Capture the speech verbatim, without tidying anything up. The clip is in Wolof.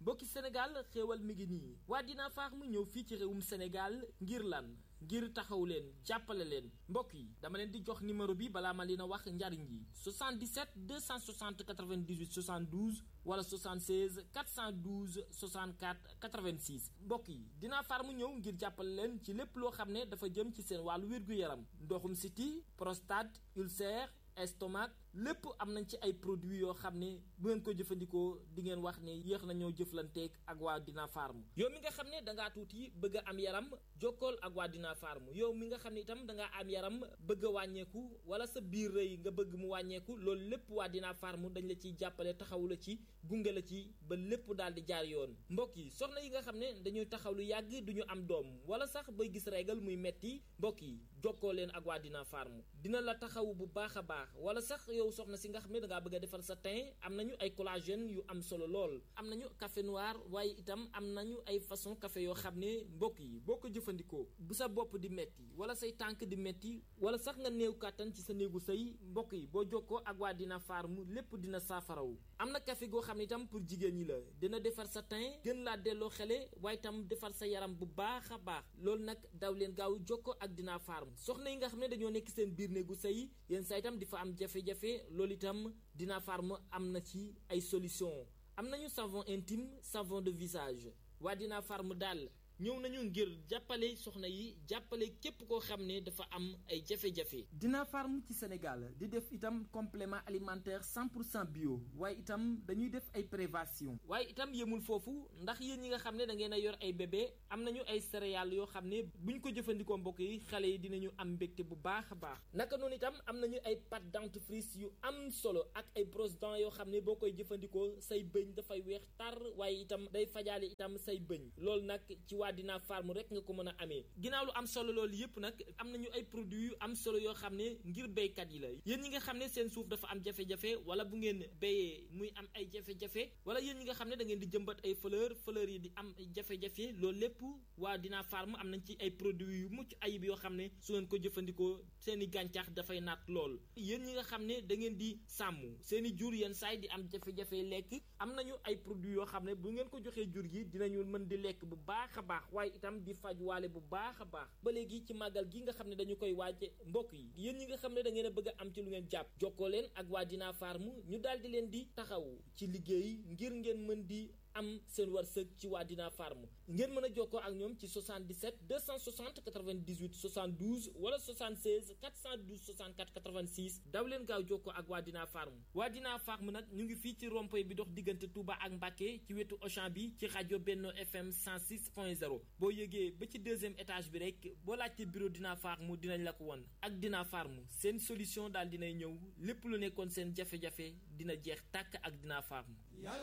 mbokki Sénégal xéewal mi ngi nii waa Dina Farm ñëw fii ci réewum Sénégal ngir lan ngir taxaw leen jàppale leen mbokk yi dama leen di jox numéro bi balaa ma leen a wax njariñ yi soixante-dix-sept deux cent soixante quatre-vingt-dix-huit soixante-douze wala soixante-seize quatre cent douze soixante-quatre quatre-vingt-six mbokk yi Dina Farm ñëw ngir jàppale leen ci lépp loo xam ne dafa jëm ci seen wàllu wér-gu-yaram ndoxum siti prostate ulcère estomac lépp am nañ ci ay produits yoo xam ne bu ngeen ko jëfandikoo di ngeen wax ne yéex nañoo jëflanteeg ak waa Dina Farm yow mi nga xam ne dangaa tuuti bëgg a am yaram jokkool ak waa Dina Farm yow mi nga xam ne itam dangaa am yaram bëgg a wàññeeku wala sa biir rëy nga bëgg mu wàññeeku loolu lépp waa Dina Farm dañ la ciy jàppale taxawu la ci gunge la ci ba lépp daal di jaar yoon mbokk yi soxna yi nga xam ne dañuy taxaw lu yàgg duñu am doom wala sax bay gis régal muy metti mbokk yi jokkoo leen ak waa Dina Farm dina la taxawu bu baax a baax wala sax yow soxna si nga xam ne dangaa bëgg a defar sa teint am nañu ay collagène yu am solo lool am nañu café noir waaye itam am nañu ay façon café yoo xam ne mbokk yi boo ko jëfandikoo bu sa bopp di metti wala say tànk di metti wala sax nga néew kàttan ci sa néegu sëy mbokk yi boo jokkoo ak waa Dina Farm lépp dina saafarawu am na café goo xam ne itam pour jigéen ñi la dina defar sa teint gën laa delloo xele waaye itam defar sa yaram bu baax a baax loolu nag daw leen gaaw jokkoo ak Dina Farm soxna yi nga xam ne dañoo nekk seen biir néegu sëy yéen saa itam di fa am jafe-jafe loolu itam Dina Farm am na ci ay solution am nañu savon intime savon de visage waa Dina Farm daal ñëw nañu ngir jàppale soxna yi jàppale képp koo xam ne dafa am ay jafe-jafe. Dina Farm ci Sénégal di def itam complément alimentaire cent pour cent bio waaye itam dañuy def ay prévention waaye itam yemul foofu ndax yéen ñi nga xam ne da ngeen a yor ay bébé am nañu ay céréales yoo xam ne buñ ko jëfandikoo mbokk yi xale yi dinañu am mbégte bu baax a baax naka noonu itam am nañu ay pâte dentifrice yu am solo ak ay brosse dents yoo xam ne boo koy jëfandikoo say bëñ dafay weex tar waaye itam day fajaale itam say bëñ loolu nag ci waa Dina Farm rek nga ko mën a amee ginnaaw lu am solo loolu yëpp nag am nañu ay produits yu am solo yoo xam ne ngir béykat yi la yéen ñi nga xam ne seen suuf dafa am jafe-jafe wala bu ngeen béyee muy am ay jafe-jafe wala yéen ñi nga xam ne da ngeen di jëmbat ay fleur fleur yi di am jafe-jafe loolu lépp waa Dina Farm am nañ ci ay produits yu mucc ayib yoo xam ne su ngeen ko jëfandikoo seen i gàncax dafay naat lool yéen ñi nga xam ne da ngeen di sàmm seen i jur yenn saay di am jafe-jafe lekk am nañu ay produits yoo xam ne bu ngeen ko joxee jur gi dinañu mën di lekk bu baax a baax waaye itam di faj waale bu baax a baax ba léegi ci màggal gi nga xam ne dañu koy waaje mbokk yi yéen ñi nga xam ne da ngeen a bëgg a am ci lu ngeen jàpp jokkoo leen ak waa Dina Farm ñu daal di leen di taxaw ci liggéey ngir ngeen mën di am seen wërsëg ci waa Dina Farm ngeen mën a jokkoo ak ñoom ci soixante-dix-sept deux cent soixante quatre-vingt-dix-huit soixante-douze wala soixante-seize quatre cent douze soixante-quatre quatre-vingt-six daw leen gaaw jokkoo ak waa Dina Farm waa Dina Farm nag ñu ngi fii ci rond-point bi dox diggante Touba ak Mbacké ci wetu Auchan bi ci rajo Benno F M cent six point zéro boo yëgee ba ci deuxième étage bi rek boo laajte bureau Dina Farm dinañ la ko won ak Dina Farm seen solution daal dinay ñëw lépp lu nekkoon seen jafe-jafe dina jeex tàkk ak Dina Farm